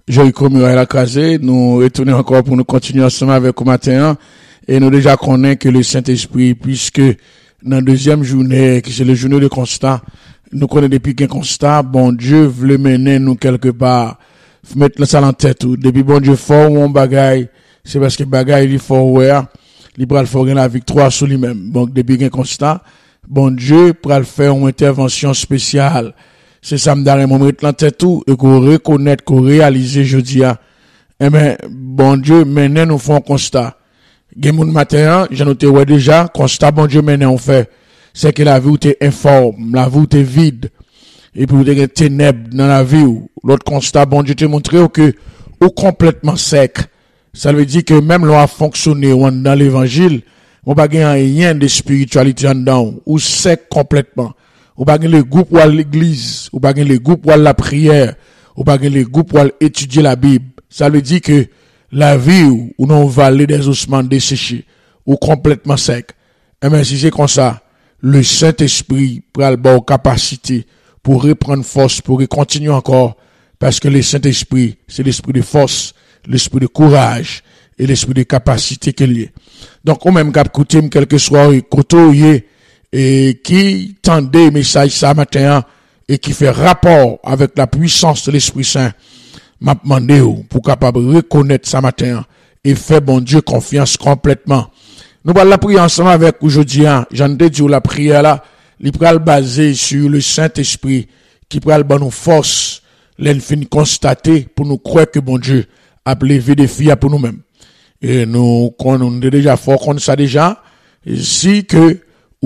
Jericho Muraille la crasé, nous retournons encore pour nous continuer ensemble avec au matin, et nous déjà connaissons que le Saint-Esprit, puisque dans la deuxième journée, qui c'est le journée de constat, nous connaissons depuis qu'un constat, bon Dieu veut mener nous quelque part, mettre ça en tête, depuis bon Dieu fort ou on bagaille, c'est parce que bagaille il fort ouais, il va le faire la victoire sur lui-même. Donc depuis qu'un constat, bon Dieu pour le faire une intervention spéciale. C'est ça me donne mon mettre en tête tout et qu'on reconnaître, qu'on réalise jeudi a. Eh ben bon Dieu maintenant nous font constat. Gen moun matin, j'en noté ouais déjà, constat bon Dieu maintenant on fait, c'est que la vie ou t'es informe, la vie ou t'es vide. Et puis ou t'es ténèbres dans la vie ou l'autre constat bon Dieu te montré que ou complètement sec. Ça veut dire que même l'on a fonctionné dans l'évangile, on pas gagner rien de spiritualité en dedans ou sec complètement. Ou pas le groupe ou à l'église, ou pas le groupe ou à la prière, ou pas le groupe ou à étudier la Bible. Ça veut dire que la vie ou non vallée des ossements desséchés, ou complètement sec. Et bien, si c'est comme ça, le Saint-Esprit prend le bon capacité pour reprendre force, pour continuer encore, parce que le Saint-Esprit, c'est l'esprit de force, l'esprit de courage, et l'esprit de capacité qu'il y a. Donc, au même cap, écoutez, quel que soit le côté, et qui tendait message ça matin et qui fait rapport avec la puissance de l'Esprit Saint, m'a demandé pour capable reconnaître ça matin et faire bon Dieu confiance complètement. Nous allons la prier ensemble avec aujourd'hui, j'en ai dit la prière là, il pral basé sur le Saint-Esprit qui pral nous force, l'enfin constater pour nous croire que bon Dieu a levé des filles pour nous-mêmes. Et nous, quand on est déjà fort, qu'on ça déjà, si que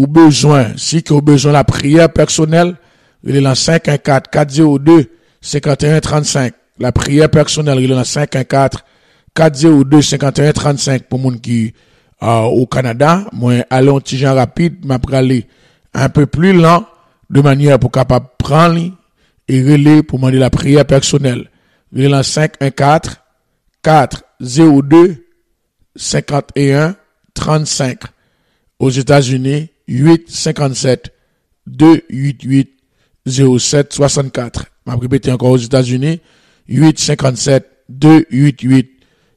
si que besoin la prière personnelle, il est dans 514 402 51 35. La prière personnelle, il est dans 514 402 51 35 pour moun qui au Canada. Moi aller un petit genre rapide, m'a aller un peu plus lent de manière pour capable prendre et relais pour demander la prière personnelle. Il est dans 514 402 51 35. Aux États-Unis 857 288 07 64. Je vais répéter encore aux États-Unis 857 288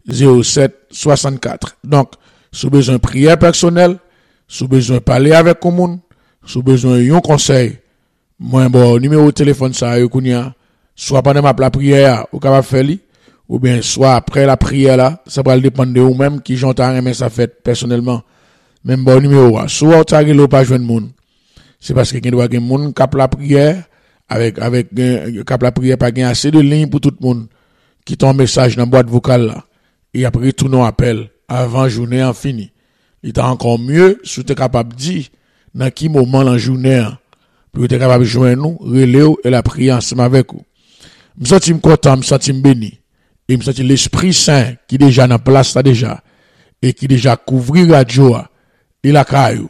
07 64. Donc, si vous avez besoin de prière personnelle, si vous avez besoin de parler avec le monde, si vous avez besoin d'un conseil, moi, bon, numéro de téléphone, ça, soit pendant la prière, ou capable faire ou bien soit après la prière là, ça va dépendre de vous-même qui j'entends aimer ça fait personnellement. Même bon numéro, soit tu as le pas joindre monde. C'est parce que il doit gen monde cap la prière avec cap la prière pas gen assez de lignes pour tout le monde qui ton message dans boîte vocale là et après tout nos appel avant journée en fini. Il est encore mieux si tu es capable de dire dans qui moment la journée pour être capable de joindre nous, relève et la prière ensemble avec vous. Me senti content, me senti béni et me senti l'Esprit Saint qui déjà dans place là déjà et qui déjà couvrir radio. Il a caillou.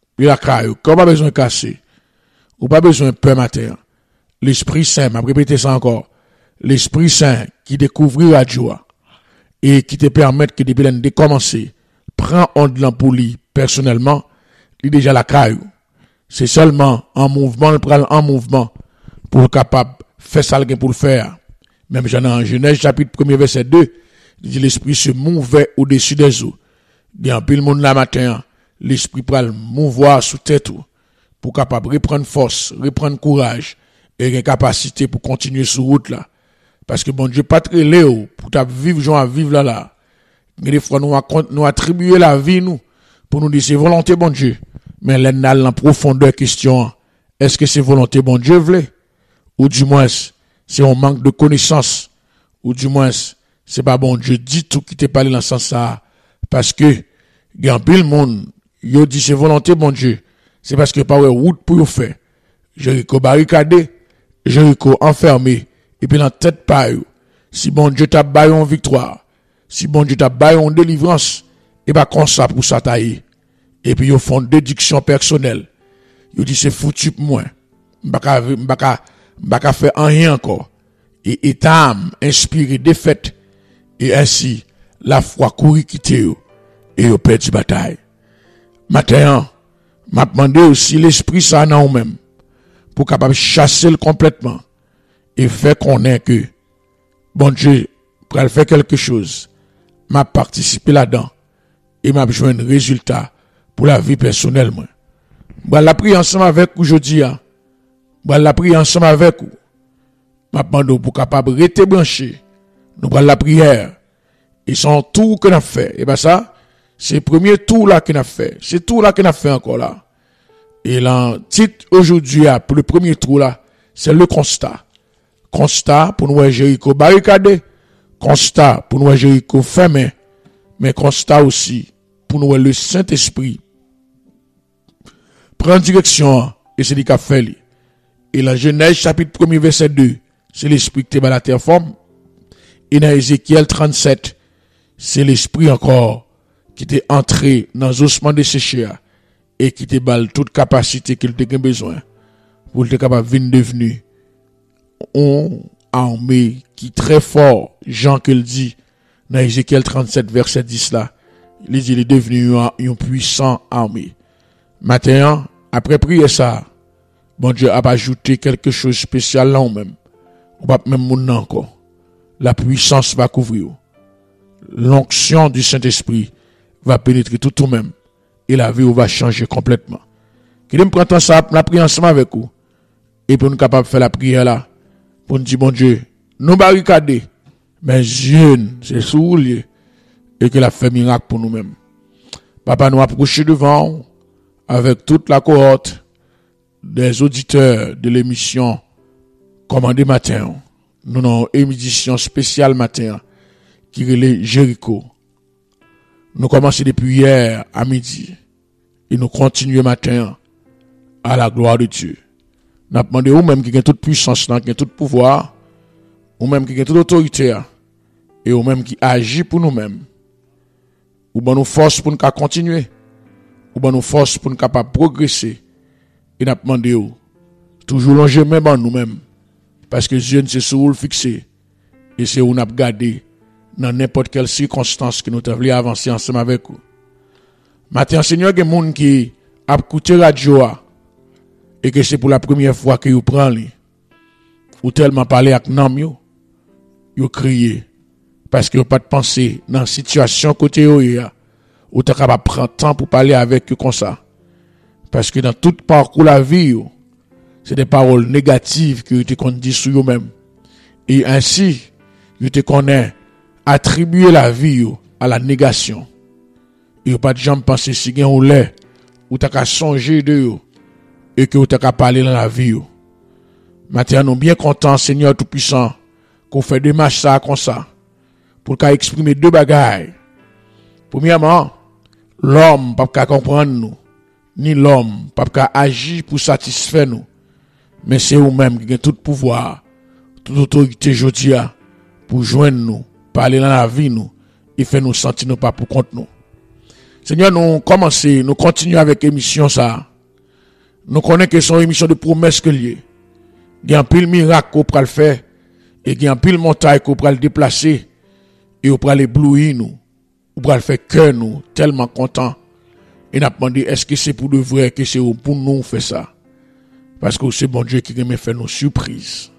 Comme pas besoin de casser. Ou pas besoin de peur matin. L'Esprit Saint, m'a répété ça encore. L'Esprit Saint qui découvre la joie et qui te permet que depuis l'année de commencer, prends en de l'ampoule personnellement, il déjà la caillou. C'est seulement en mouvement, le prend en mouvement pour capable faire ça pour le faire. Même j'en ai en Genèse chapitre 1 verset 2, il dit l'Esprit se mouvait au-dessus des eaux. Il y a un peu le monde là matin. L'esprit pral mouvoir sous tête pour capable reprendre force, reprendre courage et une capacité pour continuer sur route là. Parce que bon Dieu pas très léo pour ta vivre genre à vivre là. Mais des fois nous attribuer la vie nous pour nous dire c'est volonté bon Dieu. Mais là dans la profondeur question, est-ce que c'est volonté bon Dieu voulait ou du moins c'est un manque de connaissance ou du moins c'est pas bon Dieu dit tout qui t'est parlé dans ce sens ça parce que il y a un peu le monde yo dit c'est volonté bon Dieu. C'est parce que pas route pour yo faire. Jéricho barricadé, Jéricho enfermé et puis dans tête pas yo. Si bon Dieu t'a baillé en victoire, si bon Dieu t'a baillé en délivrance, et pas comme ça pour ça tailler. Et puis yo font déduction personnelle. Yo dit c'est foutu pour moi. M'baka faire rien encore. Et état inspiré défaite et ainsi la foi courir quitter yo et yo perdu bataille. Matin, m'a demandé aussi l'Esprit Saint dans nous-mêmes pour capable chasser le complètement et faire qu'on ait que bon Dieu pour faire quelque chose, m'a participé là-dedans et m'a besoin de résultats pour la vie personnelle moi. Moi la prier ensemble avec vous aujourd'hui. Moi la prier ensemble avec vous. M'a demandé pour capable rester branché. Nous prenons la prière et son tour que nous fait. Et ben ça, c'est le premier tour là qu'on a fait. C'est tout là qu'on a fait encore là. Et là, titre aujourd'hui pour le premier tour là, c'est le constat. Constat pour nous Jéricho barricadé, constat pour nous Jéricho fermé, mais constat aussi pour nous le Saint-Esprit prend direction et c'est lui qui a fait. Et dans Genèse chapitre 1 verset 2, c'est l'esprit qui est la terre forme. Et dans Ézéchiel 37, c'est l'esprit encore qui était entré dans les ossements desséchés et qui te balle toute capacité qu'il a besoin pour être capable de devenir une armée qui est très fort. Jean que le dit dans Ézéchiel 37 verset 10 là, il dit il est devenu une puissante armée. Maintenant, après prier ça, bon Dieu a ajouté quelque chose de spécial là même. On va même mon encore. La puissance va couvrir. L'onction du Saint-Esprit va pénétrer tout même. Et la vie va changer complètement. Qu'il me prend ça, la prière ensemble avec vous. Et pour nous capables de faire la prière là. Pour nous dire, bon Dieu, nous barricader. Mais Dieu, c'est sous lieu. Et qu'il a fait miracle pour nous-mêmes. Papa nous approcher devant avec toute la cohorte des auditeurs de l'émission Commandé Matin. Nous avons une émission spéciale matin qui relève Jéricho. Nous commençons depuis hier à midi et nous continuons matin à la gloire de Dieu. Nous demandons ou même qui a toute puissance, qui a tout pouvoir, ou même qui a toute autorité, et ou même qui agit pour nous-mêmes. Ou ben nous force pour nous continuer, ou ben nous force pour nous capables progresser. Et nous demandons toujours longer même en nous-mêmes, parce que Dieu ne sait où le fixer, et c'est où nous avons gardé dans n'importe quelle circonstance que nous devons avancer ensemble avec vous. Maintenant, Seigneur, il y a des gens qui ont écouté la radio et que c'est pour la première fois que vous prenez, ou tellement parler avec nous, vous criez, parce que vous n'avez pas de pensée dans la situation côté où vous êtes capable de prendre temps pour parler avec eux comme ça. Parce que dans tout parcours de la vie, c'est des paroles négatives que vous te dit sur vous-même. Et ainsi, vous te connaissez attribuer la vie à la négation. Et vous pas de gens penser si vous ou l'air, ou t'as qu'à songer de vous, et que vous t'as qu'à parler dans la vie. Maintenant, nous bien contents, Seigneur Tout-Puissant, qu'on fait des matchs ça comme ça, pour qu'à exprimer deux bagailles. Premièrement, l'homme pas qu'à comprendre nous, ni l'homme pas qu'à agir pour satisfaire nous, mais c'est vous-même qui avez tout pouvoir, toute autorité jodia, pour joindre nous, parler dans la vie nous, et faire nous sentir nous pas pour compte nous. Seigneur, nous commençons, nous continuons avec l'émission ça. Nous connaissons que c'est une émission de promesses que lié. Il y a un pile miracle qu'on peut le faire, et il y a un pile montagne qu'on peut le déplacer, et on peut l'éblouir nous, on peut le faire cœur nous, tellement content. Et nous avons demandé, est-ce que c'est pour de vrai que c'est pour nous faire ça? Parce que c'est bon Dieu qui aime faire nos surprises.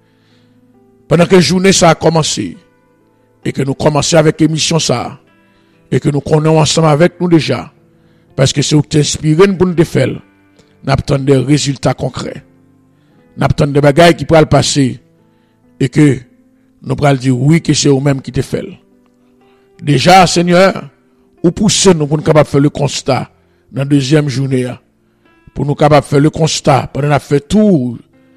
Pendant que la journée ça a commencé, et que nous commençons avec l'émission ça, et que nous connaissons ensemble avec nous déjà, parce que c'est vous qui t'inspirez pour nous de faire, nous attendons des résultats concrets. Nous attendons des bagailles qui pourraient passer, et que nous pourrons dire oui que c'est vous-même qui te fait. Déjà, Seigneur, ou poussez nous pour nous capables de faire le constat dans la deuxième journée, pour nous capables de faire le constat, pendant qu'on a fait tout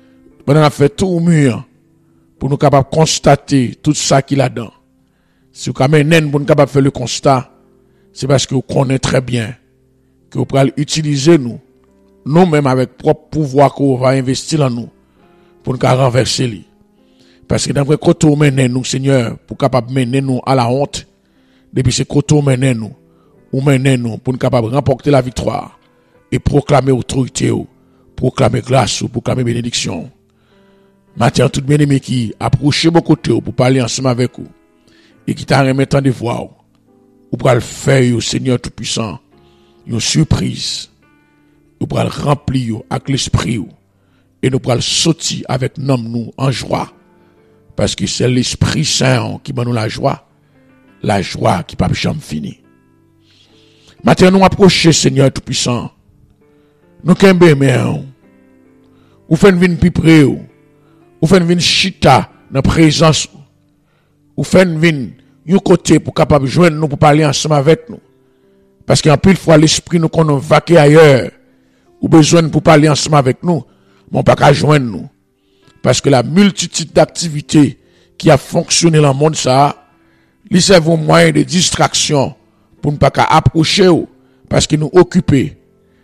au mur, pour nous capables de constater tout ça qu'il a dedans. Si vous avez pour nous capables de faire le constat, c'est parce que vous connaissez très bien que vous pouvez utiliser nous-mêmes avec propre pouvoir que vous va investir en nous, pour nous renverser lui. Parce que dans le côté où menez nous, Seigneur, pour capable mener nous à la honte, depuis ce côté où menez nous, pour nous capable remporter la victoire et proclamer autorité, proclamer grâce, proclamer bénédiction. Maintenant, tout bien-aimé qui approche beaucoup de pour parler ensemble avec vous et qui t'a remettant de voir, ou pour le faire, Seigneur Tout-Puissant, une surprise, ou pour le remplir avec l'esprit, et nous pour le sortir avec nous en joie. Parce que c'est l'Esprit Saint qui donne nous la joie qui pas jamais fini. Maintenant, nous approcher, Seigneur Tout-Puissant. Nous kembe men. Ou faites venir plus près. Ou faites venir chita dans présence. Ou faites venir un côté pour capable joindre nous pour parler ensemble avec nous. Parce qu'en pile fois l'esprit nous qu'on vaquer ailleurs. Ou besoin pour parler ensemble avec nous, mais on pas qu'à joindre nous. Parce que la multitude d'activités qui a fonctionné dans le monde ça, li servent un moyen de distraction pour ne pas qu'à approcher parce que nous occupés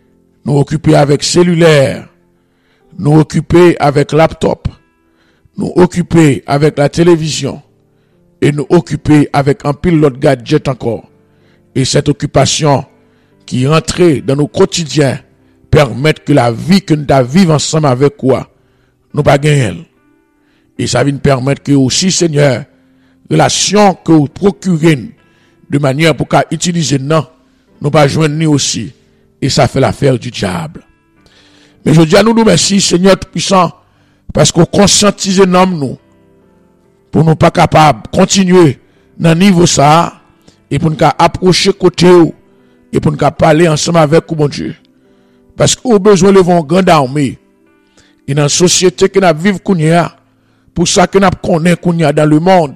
avec cellulaire, nous occupés avec laptop, nous occupés avec la télévision et nous occupés avec un pile l'autre gadget encore. Et cette occupation qui rentrait dans nos quotidiens permet que la vie que nous vivons ensemble avec quoi nous pas gagner. Et ça vient permettre que aussi Seigneur relation que vous procurez de manière pour qu'à utiliser nous pas joindre ni aussi et ça fait l'affaire du diable. Mais je dis à nous merci Seigneur Tout-Puissant parce qu'on conscientise nous pour nous pas capable continuer dans niveau ça et pour nous approcher côté et pour nous parler ensemble avec vous, mon Dieu. Parce qu'on a besoin de une grande armée. Et dans la société que nous vivons, pour ça que nous connaissons dans le monde,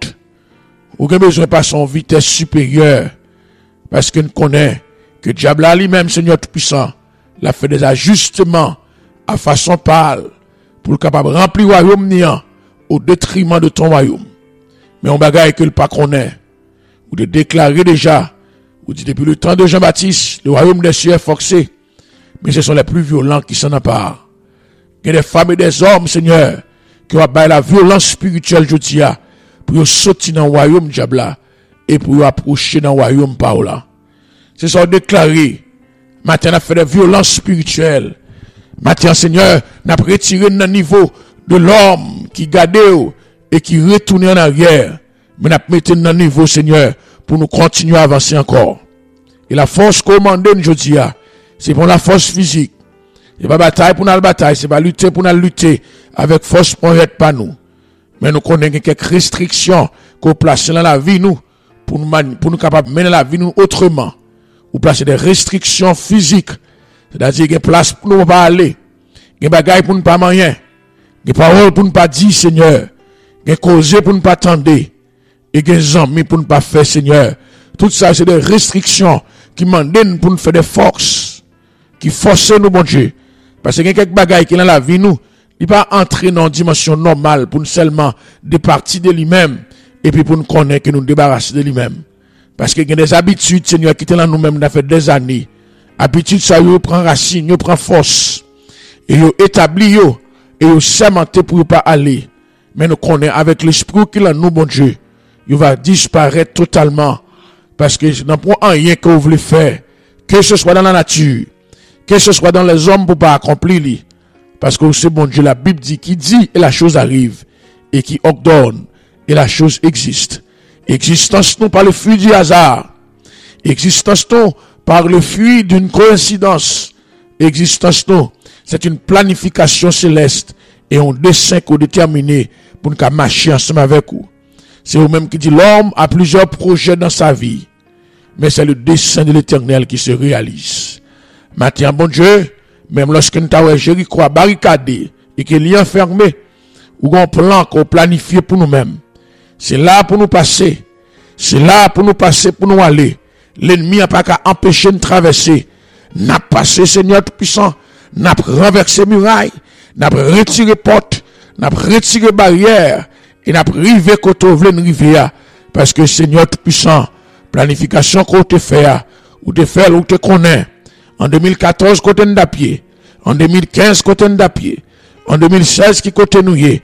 on a besoin de passer en vitesse supérieure. Parce que nous connaissons que le diable lui-même, Seigneur Tout-Puissant, l'a fait des ajustements à façon pâle pour le capable de remplir le royaume au détriment de ton royaume. Mais on bagaille que le pas connaît. Ou de déclarer déjà, ou dit depuis le temps de Jean-Baptiste, le royaume des cieux est forcé. Mais ce sont les plus violents qui s'en emparent. Il y a des femmes et des hommes, Seigneur, qui ont la violence spirituelle, je dis, pour sortir dans le royaume diable et pour approcher dans le royaume Paola. C'est ça déclaré. Maintenant, on a fait des violences spirituelles. Maintenant, Seigneur, on a retiré dans le niveau de l'homme qui gardait et qui retournait en arrière. Mais on a mis dans le niveau, Seigneur, pour nous continuer à avancer encore. Et la force commandée, je dis, c'est pour la force physique. C'est pas bataille pour la bataille, c'est pas lutter pour la lutter avec force pour être pas nous. Mais nous connaissons quelques restrictions qu'on place dans la vie nous pour nous capables de mener la vie nous autrement. Ou placer des restrictions physiques. C'est-à-dire qu'il y a place pour nous pas aller. Il y a des bagailles pour nous pas manger. Il y a des paroles pour nous pas dire Seigneur. Il y a des causes pour nous pas attendre. Et il y a des amis pour nous pas faire Seigneur. Tout ça c'est des restrictions qui mandent pour nous faire des forces. Qui forcent nous, bon Dieu. Parce qu'il y a quelques bagailles qui dans la vie nous, il pas entrer dans une dimension normale pour nous seulement départir de lui-même et puis pour nous connaître que nous débarrasser de lui-même. Parce qu'il y a des habitudes, Seigneur, qui étaient là nous-mêmes, ça fait des années. Habitudes, ça, ils prend racine, ils prend force. Et ils établit, et ils sermenté pour ne pas aller. Mais nous connaissons avec l'esprit qui est nous, bon Dieu, il va disparaître totalement. Parce que je n'en prends rien que vous voulez faire. Que ce soit dans la nature, que ce soit dans les hommes pour pas accomplir li. Parce que c'est bon Dieu, la Bible dit, qui dit et la chose arrive, et qui ordonne et la chose existe. Existence non par le fruit du hasard. Existence non par le fruit d'une coïncidence. Existence non, c'est une planification céleste et un dessein qu'on déterminé pour nous marcher ensemble avec vous. C'est vous-même qui dit l'homme a plusieurs projets dans sa vie, mais c'est le dessein de l'Éternel qui se réalise. Maintenant, bon Dieu, même lorsque nous avons Jéricho barricadé et qu'il est enfermé, ou un plan qu'on planifie pour nous-mêmes, c'est là pour nous passer. C'est là pour nous passer, pour nous aller. L'ennemi n'a pas qu'à empêcher de traverser. N'a passé, Seigneur Tout-Puissant, n'a renversé muraille, n'a retiré porte, n'a retiré barrière, et n'a rivé côté où nous river. Parce que, Seigneur Tout-Puissant, planification qu'on te fait, ou te fait, ou te connaît. En 2014, côté d'apied. En 2015, côté d'apied. En 2016, qui côté nous y est.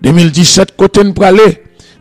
2017, côté nous aller.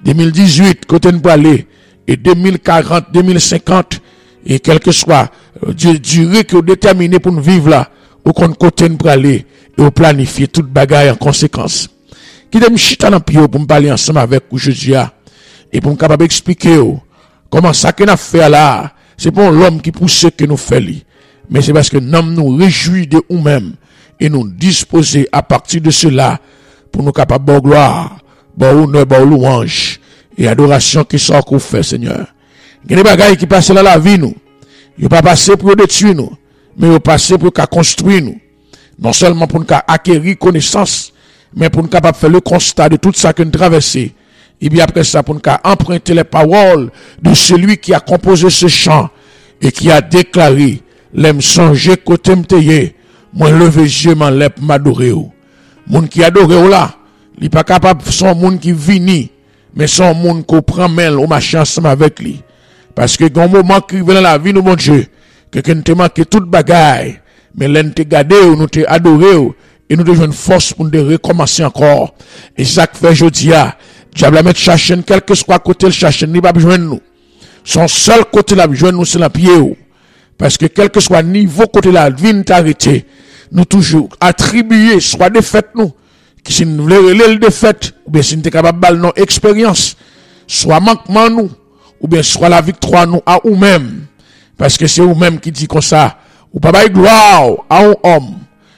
2018, côté nous aller. Et 2040, 2050, et quel que soit durée que vous déterminez pour nous vivre là, ou qu'on côté nous aller, et vous planifier toute bagaille en conséquence. Qui me chita dans pied pour me parler ensemble avec vous jeudi, et pour me capable expliquer comment ça que nous fait là, c'est pas l'homme qui pousse que nous fait li. Mais c'est parce que nous réjouis de nous-mêmes et nous disposer à partir de cela pour nous capables de gloire, bon honneur, bon louange et adoration qui sort qu'on fait, Seigneur. Il y a des bagailles qui passent dans la vie, nous. Ils ne pas passé pour détruire nous, mais ils passé pour construire nous. Non seulement pour nous acquérir connaissance, mais pour nous capable faire le constat de tout ça que nous traversons. Et bien après ça, pour nous emprunter les paroles de celui qui a composé ce chant et qui a déclaré, l'aime songer côté m'teye, moi lever yeux m'en lève m'adorer. Moun qui adore là, il pas capable son moun qui vini, mais son moun qui prend mêle au machin ensemble avec lui. Parce que quand moment qui vient dans la vie nous mon Dieu, que nous te manque toute bagaille, mais l'en te gardé ou nous te adoré et nous devons une force pour nous recommencer encore. Et ça que fait aujourd'hui, diable a mettre chercher quel que soit côté le chercher, il pas besoin de nous. Son seul côté la besoin de nous c'est la pied. Parce que quel que soit niveau côté la vie nous t'arrêter, nous toujours attribuer soit défaite nous, qui si nous voulons le défaite, ou bien si nous sommes capables de nos expériences, soit manquement nous, ou bien soit la victoire nous à nous-mêmes. Parce que c'est vous-même qui dit comme ça, ou pas bailler gloire à un homme,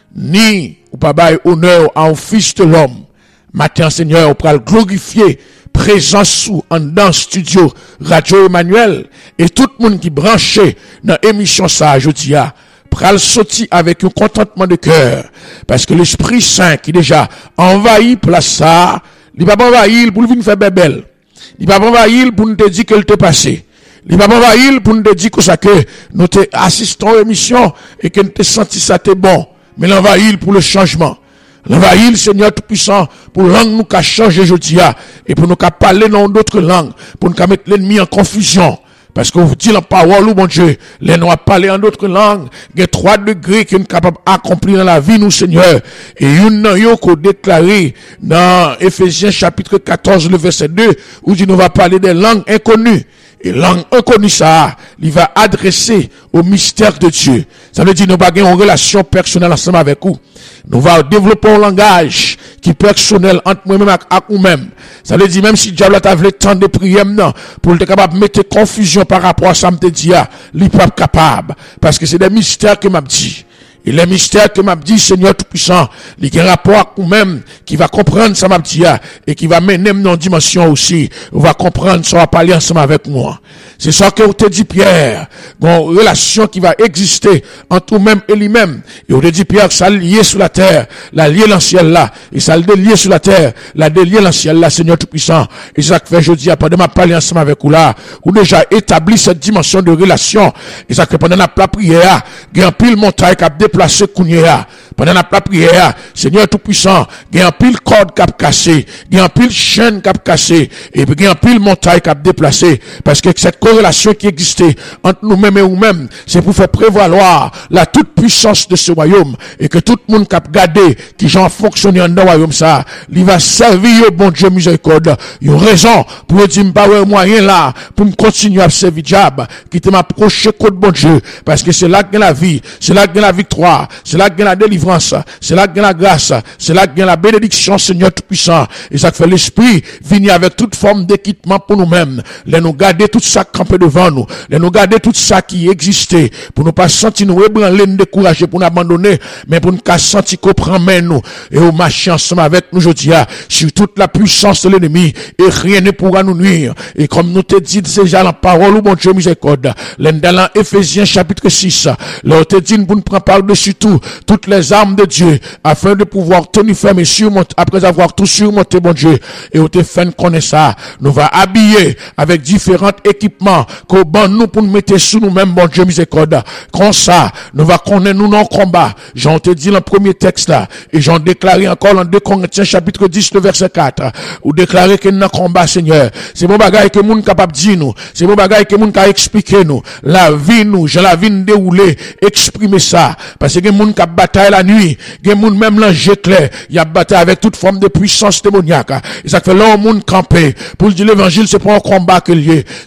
ni ou pas bailler honneur à un fils de l'homme. Matin, Seigneur, on peut glorifier présence sous en dans studio Radio Emmanuel et tout le monde qui branché dans l'émission ça, je dis, pral sorti avec un contentement de cœur. Parce que l'Esprit Saint qui déjà envahi place ça, il va pas envahir pour venir faire bébel. Il va pas envahir pour nous te dire que le t'est passé. Il va pas envahir pour nous te dire que ça que nous te assistons à l'émission et que nous te senti ça t'est bon. Mais l'envahir pour le changement. L'envahir, Seigneur Tout-Puissant, pour langue nous qu'a changé aujourd'hui, et pour nous qu'a parler dans d'autres langues, pour nous qu'a mettre l'ennemi en confusion. Parce que vous dites la parole, ou mon Dieu, les nous a parlé en d'autres langues, il y a 3 degrés qui sont capables d'accomplir dans la vie, nous, Seigneur. Et une yo qu'on déclaré dans Ephésiens chapitre 14, le verset 2, où dit nous va parler des langues inconnues. Et langue inconnue ça, il va adresser au mystère de Dieu. Ça veut dire nous va avoir une relation personnelle ensemble avec vous. Nous va développer un langage qui est personnel entre moi-même et vous-même. Ça veut dire même si diable t'a voulu temps de prière non pour être capable de mettre confusion par rapport à ça me te dit, il n'est pas capable parce que c'est des mystères que m'a dit. Et les mystères que m'a dit, Seigneur Tout-Puissant, il y a un rapport à nous-mêmes qui va comprendre ça m'a dit et qui va mener dans une dimension aussi. On va comprendre ça, on va parler ensemble avec moi. C'est ça que on te dit Pierre. Une relation qui va exister entre nous-mêmes et lui-même. Et on te dit Pierre, ça lié sur la terre, la lié dans le ciel là. Et ça le lié sur la terre, la délié dans le ciel là, Seigneur Tout-Puissant. Et ça que fait jeudi, pendant ma parler ensemble avec vous là, ou déjà établi cette dimension de relation. Et ça que pendant la prière, il y a un pile montagne qui a déplacé Kounia. Pendant la prière, Seigneur Tout-Puissant, il y a un pile corde qui a cassé, il y a un pile chaîne qui a cassé, et puis il y a un pile montagne qui a déplacé. Parce que cette corrélation qui existait entre nous-mêmes et nous-mêmes, c'est pour faire prévaloir la toute puissance de ce royaume, et que tout le monde qui a gardé, qui j'en fonctionne dans le royaume ça, il va servir au bon Dieu miséricorde. Il y a une raison pour dire, pas un moyen là, pour me continuer à servir diable, qui te m'approcher contre bon Dieu, parce que c'est là que la vie, c'est là que la victoire, c'est là que la délivrance, c'est là que la grâce, c'est là que la bénédiction, Seigneur Tout-Puissant. Et ça fait l'esprit venir avec toute forme d'équipement pour nous-mêmes. Les nous garder tout ça campé devant nous. Les nous garder tout ça qui existait. Pour nous pas sentir nous ébranler, nous décourager, pour nous abandonner, mais pour nous sentir qu'on prend main nous. Et au marcher ensemble avec nous aujourd'hui, sur toute la puissance de l'ennemi. Et rien ne pourra nous nuire. Et comme nous te dit déjà la parole, mon Dieu miséricorde. Dans Ephésiens chapitre 6, là, te dit pour nous prendre par-dessus tout, toutes les armes de Dieu, afin de pouvoir tenir ferme et surmonter, après avoir tout surmonté, mon Dieu, et on te fait connaître ça, nous va habiller avec différents équipements, qu'au ban nous pour nous mettre sous nous-mêmes, mon Dieu miséricorde. Comme ça, nous va connaître nous dans combat. J'en te dit dans le premier texte là, et j'en déclaré encore dans 2 Corinthiens chapitre 10, le verset 4, ou déclarer que nous dans combat, Seigneur. C'est bon bagaille que nous capable de dire nous, c'est bon bagaille que nous capable expliquer nous, la vie nous, j'ai la vie déroulée, exprimer ça, parce que nous capable bataille la nuit, gen moun même l'ange clair, il y a bataille avec toute forme de puissance démoniaque. Et ça fait là monde camper pour dire l'évangile c'est pas un combat que lié, c'est parce que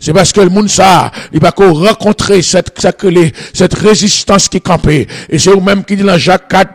le monde ça, il va rencontrer cette résistance qui campait. Et c'est vous-même qui dit dans Jacques 4,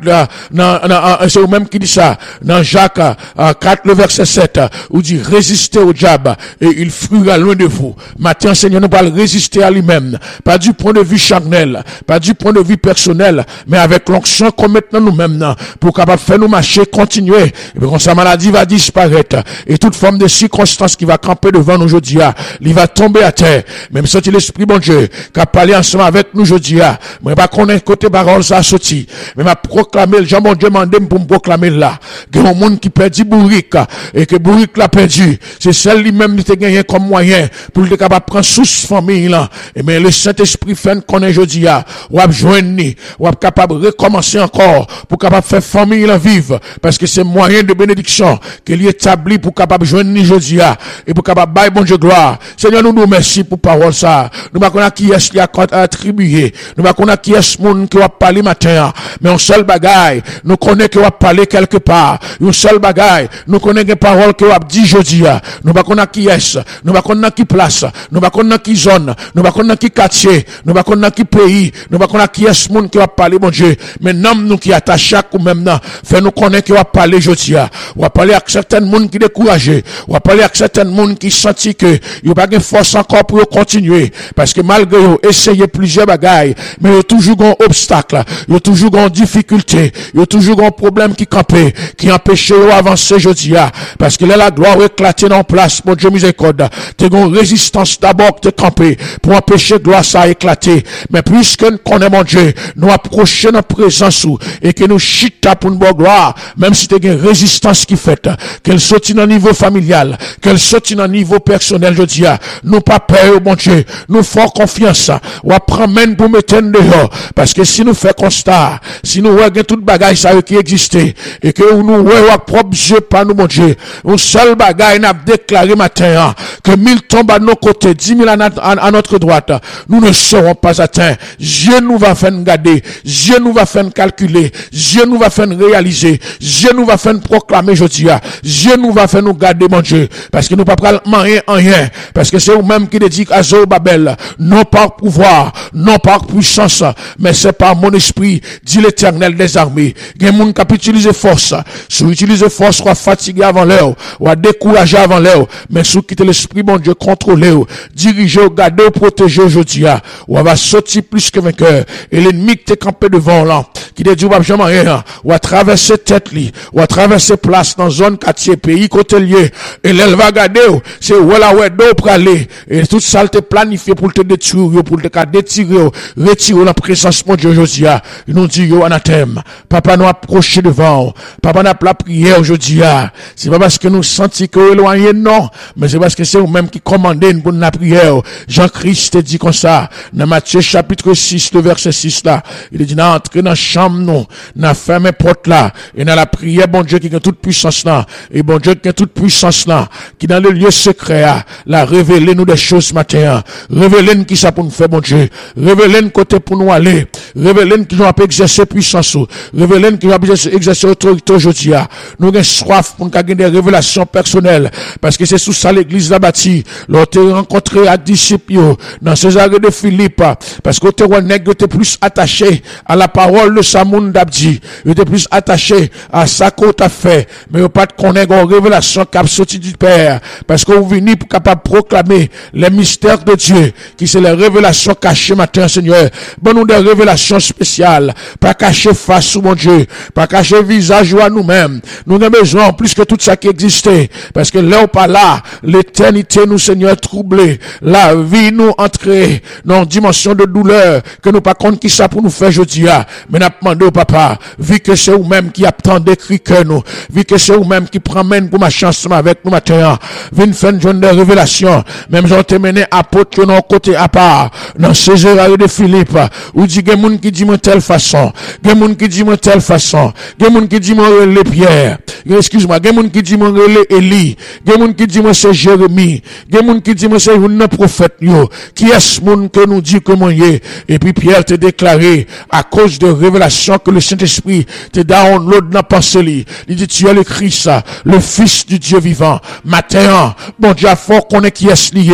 c'est vous-même qui dit ça, dans Jacques 4, le verset 7, où dit résistez au diable et il fuira loin de vous. Matin, Seigneur, nous allons résister à lui-même, pas du point de vue charnel, pas du point de vue personnel, mais avec l'onction qu'on met dans nous-mêmes, pour capable faire nous marcher, continuer. Et puis, quand sa maladie va disparaître, et toute forme de circonstance qui va camper devant nous aujourd'hui, il va tomber à terre. Même si l'Esprit, bon Dieu, qui a parlé ensemble avec nous aujourd'hui, mais pas qu'on ait côté parole, ça a sorti. Mais m'a proclamé, le Jean, bon Dieu, m'a demandé pour me proclamer là. Il y a un monde qui perdit bourrique, et que bourrique l'a perdu. C'est celle lui-même qui a gagné comme moyen, pour le capable prendre sous famille là. Et mais le Saint-Esprit fait qu'on est aujourd'hui, ou a joindre, ou a capable de recommencer encore, pour capable faire famille là vivre. Parce que c'est moyen de bénédiction qu'il établit pour capable joindre aujourd'hui, et pour capable bailler bon Dieu gloire. Seigneur, nous remercions pour parole ça. Nous ne connaissons qui est-ce qui a attribué. Nous ne connaissons qui est-ce monde qui va parler matin. Mais un seul bagaille, nous connaissons qui va parler quelque part. Un seul bagaille, nous connaissons des paroles qui va dire aujourd'hui. Nous ne connaissons qui est-ce. Nous ne connaissons qui place. Nous ne connaissons qui zone. Nous ne connaissons qui quartier. Nous ne connaissons qui pays. Nous ne connaissons qui est-ce monde qui va parler, mon Dieu. Mais non, nous qui attachons ou même non, fait nous connaître qui va parler aujourd'hui. On va parler avec certains monde qui découragés. On va parler avec certains monde qui senti que il n'y a pas de force encore pour continuer. Parce que malgré eux, essayer plusieurs bagailles, mais il y a toujours un obstacle, il y a toujours une difficulté, il y a toujours un problème qui campait, qui empêche d'avancer aujourd'hui. Parce que là, la gloire éclatée dans place, mon Dieu miséricorde. Tu as une résistance d'abord que tu campé pour empêcher gloire ça éclater. Mais puisque nous connaissons mon Dieu, nous approchons notre présence et que nous chita pour une bonne gloire, même si tu as une résistance qui fait, qu'elle sortit dans le niveau familial, qu'elle sortit dans le niveau personnel, je dis, nous pas peur, mon Dieu, nous faisons confiance, ou apprendre pour mettre dehors, parce que si nous faisons constat, si nous voyons toute bagage ça qui existait, et que nous voyons propre Dieu par nous, mon Dieu, un seul bagage n'a déclaré matin, que 1000 tombent à nos côtés, 10 000 à notre droite, nous ne serons pas atteints. Dieu nous va faire garder, Dieu nous va faire calculer, Dieu nous va faire réaliser, Dieu nous va faire proclamer, je dis, Dieu nous va faire nous garder, mon Dieu, parce que nous pas prendre rien, parce que c'est vous-même qui dit à Zorobabel, non par pouvoir, non par puissance, mais c'est par mon esprit, dit l'Éternel des armées. Il y a des gens qui utilisent force, si vous utilisez force, soit fatigué avant l'heure, ou découragé avant l'heure, mais si vous quittez l'esprit, mon Dieu, contrôlez, dirigez, gardez, protégez aujourd'hui, ou va sortir plus que vainqueur, et l'ennemi qui est campé devant là, qui dit, ou jamais rien, ou à traverser tête, ou à traverser place dans zone, quartier, pays, côté lié, et l'elle va garder, c'est voilà ouais d'eau pour aller et tout ça te planifié pour te détruire pour te détirer retirer la présence mon Dieu aujourd'hui nous dit yo anathème papa nous approcher devant papa n'a pas prière aujourd'hui c'est pas parce que nous senti que éloigné non mais c'est parce que c'est vous-même qui commandez pour la prière Jean-Christ dit comme ça dans Matthieu chapitre 6 le verset 6 là il dit n'a entrer dans chambre nous n'a fermé porte là et dans la prière bon Dieu qui a toute puissance là et bon Dieu qui a toute puissance là qui dans le lieu secret la révéler nous des choses matin révéler nous qui ça pour nous faire bon Dieu révéler nous côté pour nous aller révéler nous qui nous peut exercer puissance révéler nous qui nous peut exercer autorité aujourd'hui nous avons soif pour nous gagner des révélations personnelles parce que c'est sous ça l'église l'a bâti l'autre rencontré à disciples dans Césarée de Philippe parce que tu était plus attaché à la parole de Samoun d'Abdi il était plus attaché à ça qu'on t'a fait mais il pas de connaître une révélation qui a sorti du Père parce que vous venez pour capable proclamer les mystères de Dieu qui c'est les révélations cachées matin Seigneur bon nous des révélations spéciales pas cacher face au mon Dieu pas cacher visage à nous-mêmes nous avons besoin plus que tout ça qui existait parce que là ou pas là l'éternité nous Seigneur troublé la vie nous entrer dans une dimension de douleur que nous pas compte qui ça pour nous faire aujourd'hui mais n'a demandé au papa vu que c'est vous-même qui attendez cri que nous vu que c'est vous-même qui promène pour ma chance avec nous matin vient faire une des révélations même j'en t'ai mené apôtre non côté à part dans Césarée de Philippe où dit des monde qui dit moi telle façon des monde qui dit moi telle façon des monde qui dit moi les Pierre excuse-moi des monde qui dit moi les Élie des monde qui dit moi c'est Jérémie des monde qui dit moi c'est un prophète yo qui est ce monde que nous dit comment y est et puis Pierre te déclaré à cause de révélations que le Saint-Esprit te download dans pensée li il dit tu es le Christ le fils du Dieu vivant matin bon Dieu fort qu'on est qui est lié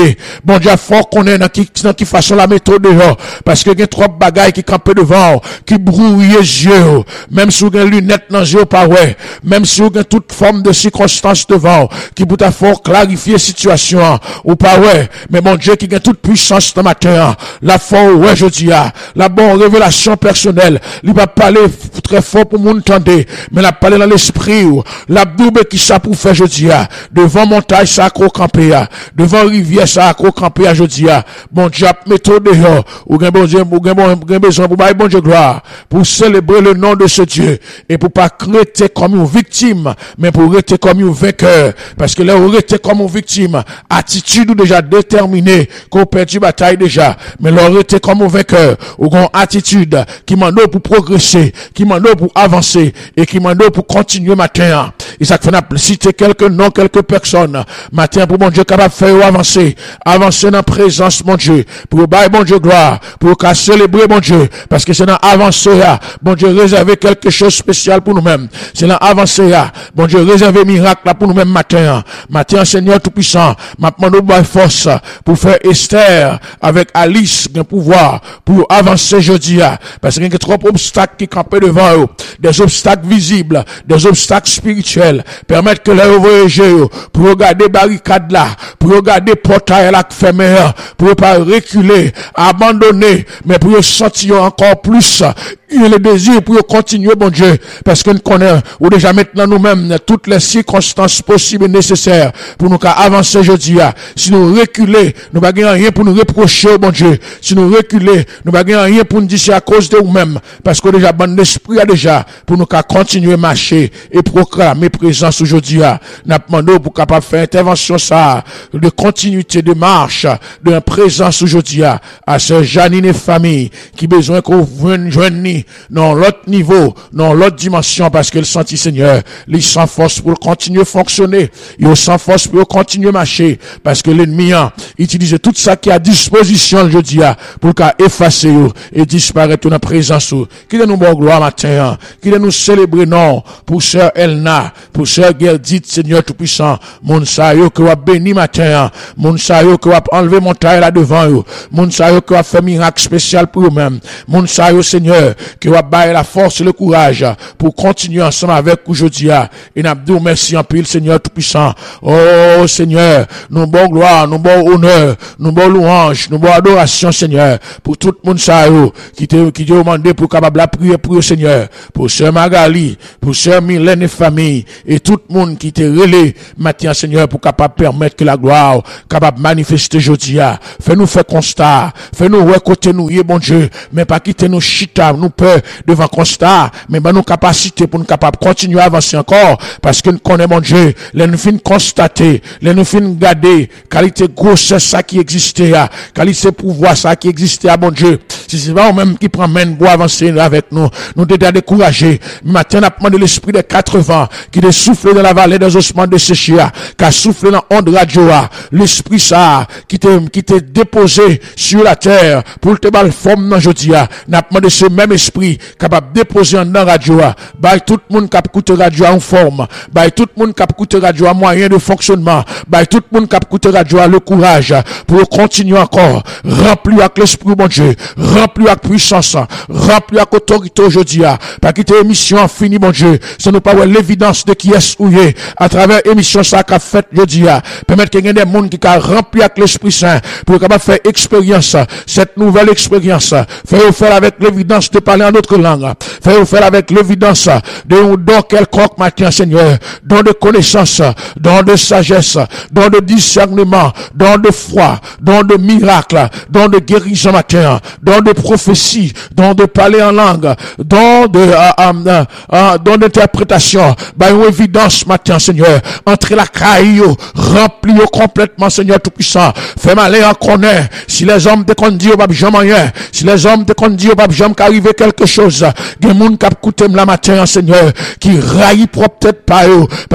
Bon Dieu, fort qu'on est dans qui façon la méthode dehors. Parce que il y a trop de bagailles qui campent devant, qui brouillent les yeux. Même si vous avez lunettes dans les yeux, pas ouais. Même si vous avez toute forme de circonstance devant, qui peut fort clarifier la situation, ou pas ouais. Mais mon Dieu, qui a toute puissance ce matin, la foi, ouais, je dis, la bonne révélation personnelle, il va parler très fort pour nous entendre, mais la parler dans l'esprit, la double qui ça pour faire, je dis, devant montagne, ça a campé, devant rivière, ça a campé, je dis, bon Dieu, méthode dehors, ou bien bon Dieu, ou bien besoin pour bon Dieu gloire, pour célébrer le nom de ce Dieu, et pour pas rester comme une victime, mais pour rester comme un vainqueur, parce que là, on rester comme une victime, attitude déjà déterminée, qu'on perdu bataille déjà, mais là, on rester comme un vainqueur, ou une attitude qui m'en donne pour progresser, qui m'en donne pour avancer, et qui m'en donne pour continuer matin. Et ça fait citer quelques noms, quelques personnes, matin, pour mon Dieu, capable de faire avancer dans la présence, mon Dieu, pour bailler, mon Dieu, gloire, pour célébrer, mon Dieu, parce que c'est dans avancer, mon Dieu, réserver quelque chose de spécial pour nous-mêmes. C'est dans avancer, mon Dieu, réserver miracle là pour nous-mêmes matin. Matin, Seigneur Tout-Puissant, m'a demandé de force pour faire Esther avec Alice, un pouvoir pour avancer jeudi, parce qu'il y a trop d'obstacles qui campent devant eux, des obstacles visibles, des obstacles spirituels, permettre que les voyageurs pour regarder barricade là, pour regarder portail là fermé, pour pas reculer, abandonner, mais pour sentir encore plus le désir pour continuer, bon Dieu, parce que nous connaissons, ou déjà maintenant nous-mêmes, toutes les circonstances possibles et nécessaires pour nous avancer jeudi. Si nous reculer, nous n'avons rien pour nous reprocher, bon Dieu. Si nous reculer, nous n'avons rien pour nous dire c'est à cause de nous-mêmes, parce que déjà, bon esprit a déjà, pour nous continuer à marcher et proclamer présence aujourd'hui. Nous demandons pour capable faire intervention ça, de continuité de marche, de présence aujourd'hui, à ce Janine et famille, qui besoin qu'on joigne dans l'autre niveau, dans l'autre dimension, parce que le senti Seigneur, il sans force pour continuer à fonctionner, il sans force pour continuer à marcher, parce que l'ennemi a utilisé tout ça qui est à disposition, je dis, pour effacer et disparaître dans la présence. Qu'il nous bon gloire matin, qu'il nous célébrer non, pour sœur Elna, pour sœur Gerdit, Seigneur Tout-Puissant, mon sayo que va béni matin, mon sayo que va enlever mon taille là devant eux, mon sayo que va faire miracle spécial pour eux-mêmes, mon sayo Seigneur, que va bailler la force et le courage pour continuer ensemble avec aujourd'hui. Et nous disons merci en pile, Seigneur Tout-Puissant. Oh, Seigneur, nous bon gloire, nous bon honneur, nous bon louange, nous bon adoration, Seigneur, pour tout le monde qui te demandé pour capable la prier pour le Seigneur, pour sœur Magali, pour sœur Mylène et famille, et tout le monde qui te relais, maintenant, Seigneur, pour capable permettre que la gloire capable manifester aujourd'hui. Fais-nous faire constat, fais-nous côté nous, bon Dieu, mais pas quitter nous chita, nous peur devant constat, mais nous capacité pour nous capable continuer à avancer encore, parce que nous connaissons mon Dieu, les nous fin constater, les nous fin garder, qualité grossesse ça qui existait, qualité pouvoir ça qui existait à mon Dieu. Si c'est pas même qui prend main pour avancer avec nous, nous déjà décourager. Matin, on a demandé l'esprit des 80 qui a soufflé dans la vallée des ossements de Séchia, qui a soufflé dans onde radio, l'esprit ça, qui t'est déposé sur la terre, pour te bal forme dans jeudi, n'a demandé ce même esprit, capable de déposer dans radio, by tout le monde qui a coûté radio en forme, by tout le monde qui a coûté radio en moyen de fonctionnement, by tout le monde qui a coûté radio le courage, pour continuer encore, rempli avec l'esprit, mon Dieu, rempli avec puissance, rempli avec autorité aujourd'hui, pas quitter émission finie, mon Dieu, ce n'est pas l'évidence de qui est ou est, à travers émission ça qu'a fait aujourd'hui, permettre qu'il y ait des gens qui a rempli avec l'Esprit Saint, pour capable faire expérience, cette nouvelle expérience, faire avec l'évidence de parler en autre langue, faire avec l'évidence de don quelconque matin, Seigneur, don de connaissance, don de sagesse, don de discernement, don de foi, don de miracle, don de guérison matin, don de prophétie, don de parler en langue, don d'interprétation, une évidence matin, Seigneur, entre la caille, rempli complètement, Seigneur Tout-Puissant, fais malin en connaître, si les hommes te conduisent au pape jamais rien, si les hommes te conduisent au pape jamais qu'arriver quelque chose, des gens qui écoutent la matin, Seigneur, qui raillent propre tête par eux, parce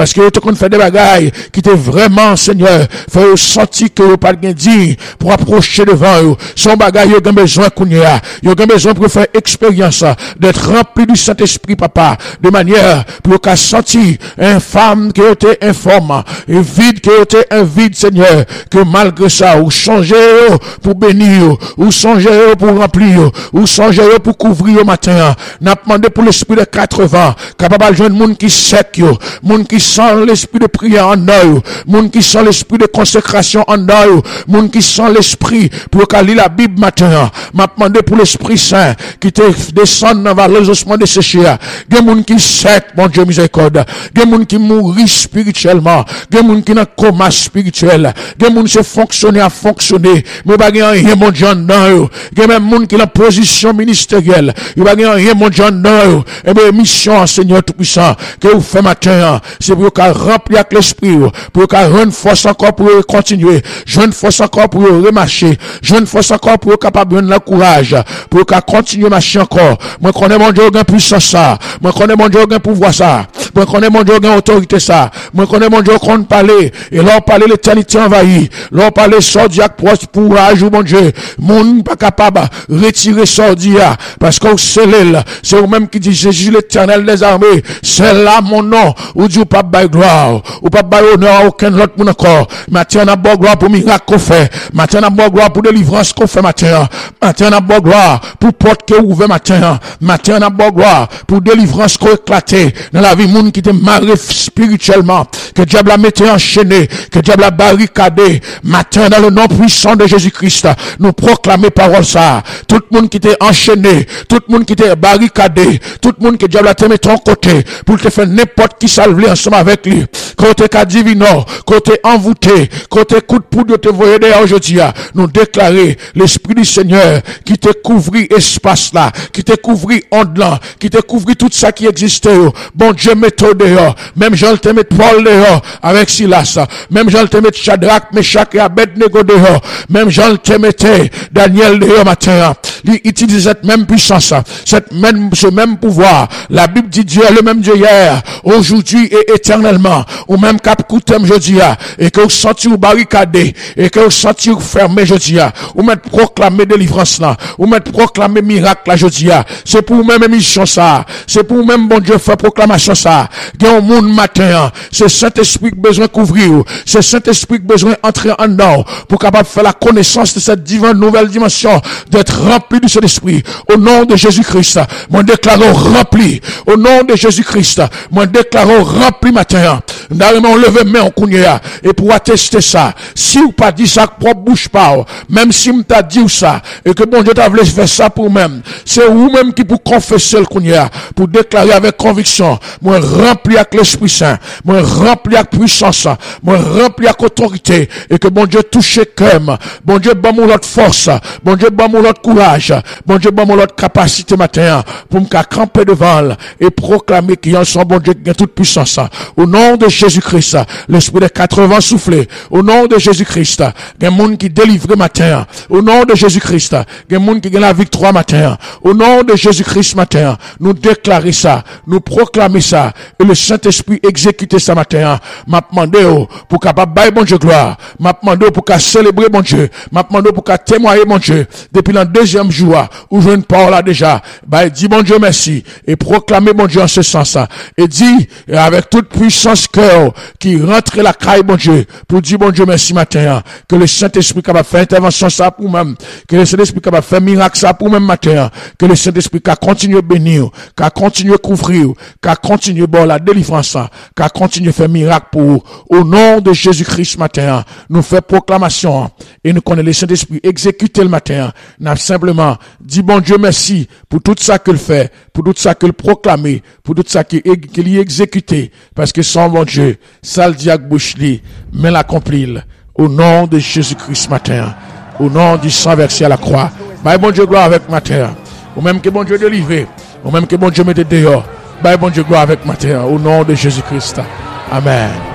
parce que tu qu'on fait des bagailles qui t'est vraiment, Seigneur, fait sentir que vous pas dit pour approcher devant eux. Son bagaille, vous avez besoin qu'on y a. Vous avez besoin pour faire expérience d'être rempli du Saint-Esprit, papa, de manière pour qu'à sentir un femme qui était informe, et vide qui était un vide, Seigneur, que malgré ça, ou changer pour bénir, ou changer pour remplir, ou changer pour couvrir au matin. N'a demandé pour l'esprit de 80, capable de joindre monde qui sec, monde qui sent l'esprit de prière en eux, monde qui sent l'esprit de consécration en eux, monde qui sent l'esprit pour qu'à lire la Bible matin. M'a demandé pour l'Esprit Saint qui te descend dans les ossements desséchés. Des monde qui sec, mon Dieu miséricorde. Des monde qui mourit spirituellement. Des monde qui n'a coma spirituel. Des monde se fonctionner à fonctionner. Mais pas rien, mon Dieu, non. Des même monde qui est en position ministérielle. Il va rien, mon Dieu, non. Et bien, mission, Seigneur Tout-Puissant, que vous faites matin, c'est pour qu'à remplir avec l'esprit, pour qu'à rendre force encore pour continuer. Jeune force encore pour remarcher. Jeune force encore pour capable de courage, pour qu'à continuer marcher encore. Moi, connais mon Dieu, gain puissance ça. Moi, connais mon Dieu, gain pouvoir ça. Moi, connais mon Dieu, gain autorité ça. Moi, connais mon Dieu, qu'on parler. Et là, on parler l'éternité envahie. Là, on parler sordiaque pour agir, mon Dieu. Mon pas capable retirer sordia. Parce qu'on c'est vous-même qui dit Jésus l'éternel des armées. C'est là mon nom. Ou Dieu pas bail gloire. Ou pas bail honneur à aucun autre monde encore. Maintenant, on a bon gloire pour miracle qu'on fait. Maintenant, on a bon gloire pour délivrance qu'on fait matin. Maintenant, on a bon gloire pour porte que ouvert matin. Maintenant, on a bon gloire pour délivrance qu'on éclaté dans la vie monde qui te marre spirituellement. Que diable a mis enchaîné. Que diable a barricadé. Matin, dans le nom puissant de Jésus-Christ, nous proclamer parole ça. Tout le monde qui t'est enchaîné. Tout le monde qui t'est barricadé. Tout le monde que diable a te mis ton côté. Pour te faire n'importe qui salver ensemble avec lui. Côté cas divino. Côté envoûté. Côté coup de poudre te voyer derrière aujourd'hui. Nous déclarer l'Esprit du Seigneur qui te couvrit espace là, qui te couvrit onde là, qui te couvrit tout ça qui existait. Bon Dieu, mets-toi dehors. Même Jean te met Paul dehors avec Silas. Même Jean te met Shadrach, Meshach et Abednego dehors. Même Jean te mettait Daniel dehors matin. Il utilise cette même puissance, ce même pouvoir. La Bible dit Dieu est le même Dieu hier, aujourd'hui et éternellement. Ou même cap coutem aujourd'hui, et que vous sentez vous barricadé, et que vous sentez vous fermé aujourd'hui, ou même proclamer délivrance là, ou même proclamer miracle là aujourd'hui. C'est pour vous même émission ça, c'est pour vous même bon Dieu faire proclamation ça. Il y a un monde matin, c'est Saint-Esprit qui besoin couvrir, c'est Saint-Esprit qui besoin entrer en nous pour capable faire la connaissance de cette divine nouvelle dimension, d'être rempli du Saint-Esprit. Au nom de Jésus-Christ, moi déclarons rempli. Au nom de Jésus-Christ, moi déclarons rempli matin. Nous lever main en kounya et pour attester ça. Si ou pas dit ça propre bouche pas, même si m't'a dit ça et que bon Dieu t'a voulu faire ça pour même, c'est vous-même qui pour confesser le kounya, pour déclarer avec conviction, moi rempli avec l'Esprit Saint, moi rempli avec puissance, moi rempli avec autorité et que bon Dieu touche cœur, bon Dieu bon mon l'autre force, bon Dieu bon mon l'autre courage, bon Dieu bon mon l'autre capacité matin pour me camper devant et proclamer qu'il y a son bon Dieu qui a toute puissance. Au nom de Jésus-Christ, l'esprit des 80 soufflé. Au nom de Jésus-Christ, il y a un monde qui délivre matin. Au nom de Jésus-Christ, il y a un monde qui gagne la victoire matin. Au nom de Jésus-Christ matin, nous déclarer ça, nous proclamer ça, et le Saint-Esprit exécuter ça matin. M'a demandé pour capable bailler bon Dieu gloire. M'a demandé pour qu'à célébrer bon Dieu. M'a demandé pour qu'à témoigner bon Dieu. Depuis le deuxième jour, où je ne parle là déjà, bah, dit bon Dieu merci, et proclamer bon Dieu en ce sens, et dit, avec toute puissance cœur, qui rentre la caille bon Dieu, pour dire bon Dieu merci matin, que le Saint-Esprit capable faire intervention ça pour même, que le Saint-Esprit capable faire miracle ça pour même matin, que le Saint-Esprit qu'a continué bénir, qu'a continué couvrir, qu'a continué bon la délivrance, qu'a continué faire miracle pour, au nom de Jésus-Christ matin, nous fait proclamation, et nous connaissons le Saint-Esprit exécuter le matin, n'a simplement dit bon Dieu merci pour tout ça qu'il fait, pour tout ça qu'il proclame, pour tout ça qu'il y exécuté, parce que sans bon Dieu, ça le diable bouche li, mais l'accomplit, au nom de Jésus-Christ matin, au nom du sang versé à la croix. Bye bon Dieu gloire avec matin, ou même que bon Dieu délivre, ou même que bon Dieu mette dehors, bye bon Dieu gloire avec matin, au nom de Jésus-Christ. Amen.